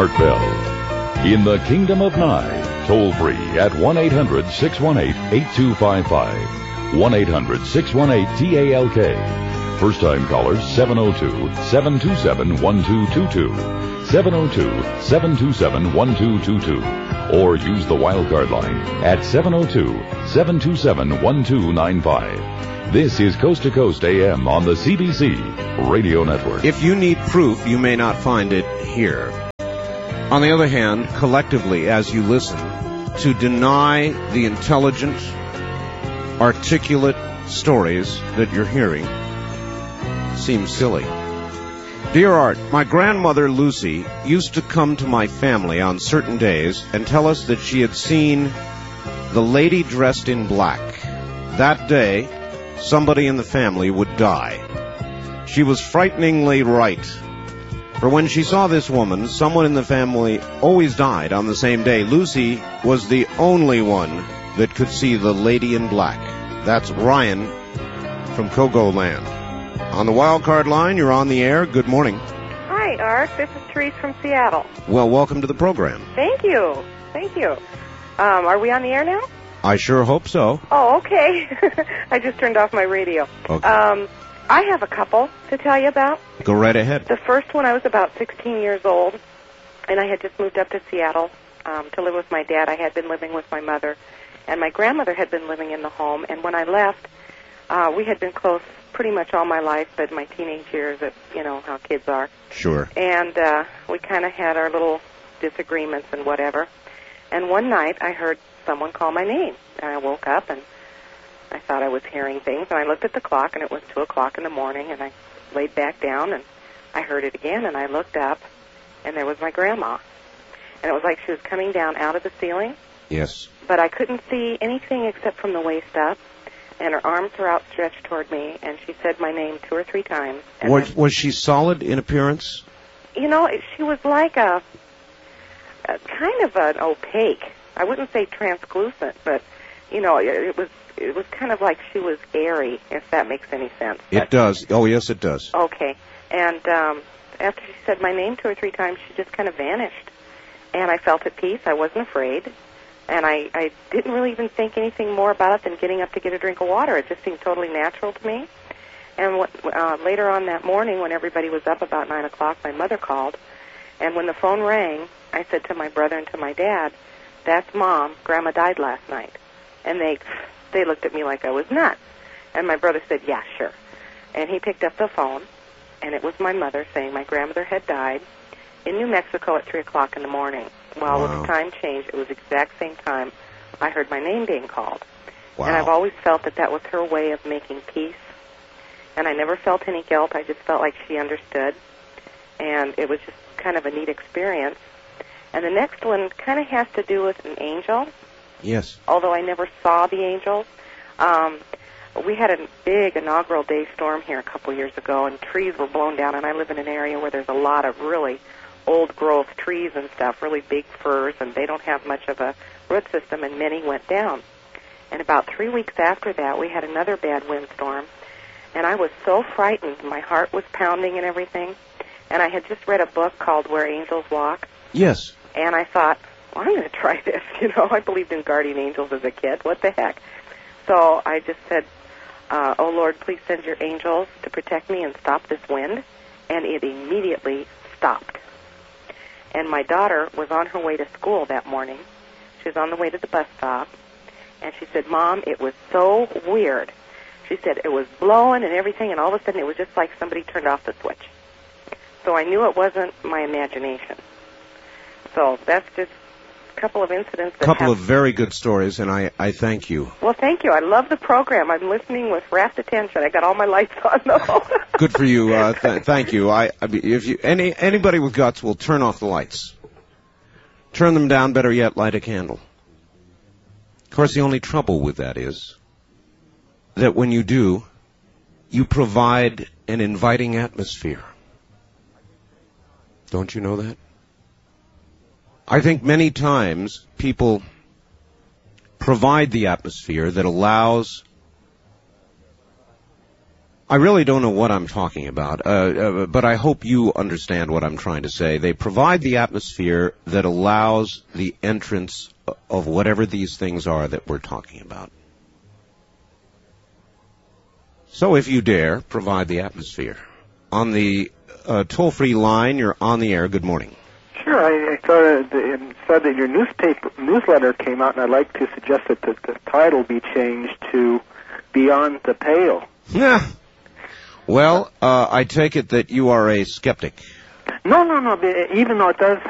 Art Bell. In the Kingdom of Nye, toll free at 1-800-618-8255. 1-800-618-TALK. First-time callers 702-727-1222. 702-727-1222. Or use the wildcard line at 702-727-1295. This is Coast to Coast AM on the CBC Radio Network. If you need proof, you may not find it here. On the other hand, collectively, as you listen, to deny the intelligent, articulate stories that you're hearing seems silly. Dear Art, my grandmother Lucy used to come to my family on certain days and tell us that she had seen the lady dressed in black. That day, somebody in the family would die. She was frighteningly right. For when she saw this woman, someone in the family always died on the same day. Lucy was the only one that could see the lady in black. That's Ryan from Kogo Land. On the wildcard line, you're on the air. Good morning. Hi, Art. This is Therese from Seattle. Well, welcome to the program. Thank you. Thank you. Are we on the air now? I sure hope so. Oh, okay. I just turned off my radio. Okay. I have a couple to tell you about. Go right ahead. The first one, I was about 16 years old, and I had just moved up to Seattle to live with my dad. I had been living with my mother, and my grandmother had been living in the home. And when I left, we had been close pretty much all my life, but my teenage years, you know how kids are. Sure. And we kind of had our little disagreements and whatever. And one night, I heard someone call my name. And I woke up, and I thought I was hearing things. And I looked at the clock, and it was 2 o'clock in the morning. And I laid back down, and I heard it again. And I looked up, and there was my grandma. And it was like she was coming down out of the ceiling. Yes. But I couldn't see anything except from the waist up. And her arms were outstretched toward me, and she said my name 2 or 3 times. And was she solid in appearance? You know, she was like a kind of an opaque. I wouldn't say translucent, but you know, it was kind of like she was airy, if that makes any sense. It does. Oh, yes, it does. Okay. And after she said my name 2 or 3 times, she just kind of vanished, and I felt at peace. I wasn't afraid. And I didn't really even think anything more about it than getting up to get a drink of water. It just seemed totally natural to me. And later on that morning, when everybody was up about 9 o'clock, my mother called. And when the phone rang, I said to my brother and to my dad, "That's Mom. Grandma died last night." And they looked at me like I was nuts. And my brother said, "Yeah, sure." And he picked up the phone, and it was my mother saying my grandmother had died in New Mexico at 3 o'clock in the morning. Well, wow. With the time change, it was the exact same time I heard my name being called. Wow. And I've always felt that was her way of making peace. And I never felt any guilt. I just felt like she understood. And it was just kind of a neat experience. And the next one kind of has to do with an angel. Yes. Although I never saw the angels. We had a big inaugural day storm here a couple years ago, and trees were blown down. And I live in an area where there's a lot of really old-growth trees and stuff, really big firs, and they don't have much of a root system, and many went down. And about 3 weeks after that, we had another bad windstorm, and I was so frightened. My heart was pounding and everything, and I had just read a book called Where Angels Walk. Yes. And I thought, well, I'm going to try this. You know, I believed in guardian angels as a kid. What the heck? So I just said, "Oh, Lord, please send your angels to protect me and stop this wind." And it immediately stopped. And my daughter was on her way to school that morning. She was on the way to the bus stop. And she said, "Mom, it was so weird." She said it was blowing and everything, and all of a sudden it was just like somebody turned off the switch. So I knew it wasn't my imagination. So that's just a couple of incidents. A couple of very good stories, and I thank you. Well, thank you. I love the program. I'm listening with rapt attention. I got all my lights on, though. Good for you. Thank you. If anybody with guts will turn off the lights. Turn them down. Better yet, light a candle. Of course, the only trouble with that is that when you do, you provide an inviting atmosphere. Don't you know that? I think many times people provide the atmosphere that allows I really don't know what I'm talking about, but I hope you understand what I'm trying to say. They provide the atmosphere that allows the entrance of whatever these things are that we're talking about. So if you dare, provide the atmosphere. On the toll-free line, you're on the air. Good morning. Sure, I saw that your newsletter came out, and I'd like to suggest that the title be changed to Beyond the Pale. Yeah. Well, I take it that you are a skeptic. No. Even though it does